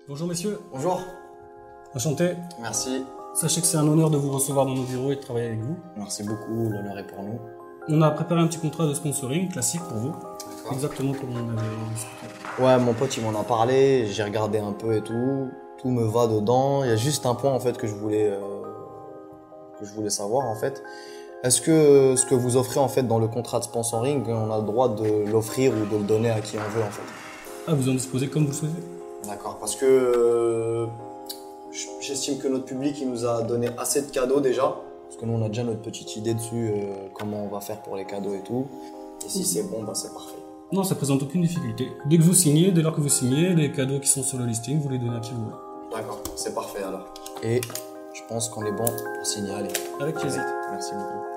Bonjour messieurs, Bonjour, enchanté. merci. Sachez que c'est un honneur de vous recevoir dans nos bureaux et de travailler avec vous. Merci beaucoup, l'honneur est pour nous. On a préparé un petit contrat de sponsoring classique pour vous, D'accord. exactement comme on avait discuté. Ouais, mon pote il m'en a parlé, j'ai regardé un peu et tout me va dedans. Il y a juste un point en fait que je voulais savoir en fait. Est-ce que ce que vous offrez en fait dans le contrat de sponsoring, on a le droit de l'offrir ou de le donner à qui on veut en fait? Ah, vous en disposez comme vous le souhaitez. D'accord, parce que j'estime que notre public il nous a donné assez de cadeaux déjà. Parce que nous on a déjà notre petite idée dessus, comment on va faire pour les cadeaux et tout. Et si c'est bon, bah c'est parfait. Non, ça présente aucune difficulté. Dès que vous signez, dès lors que vous signez, les cadeaux qui sont sur le listing, vous les donnez à qui vous voulez. D'accord, c'est parfait alors. Et je pense qu'on est bon pour signaler. Avec plaisir. Merci beaucoup.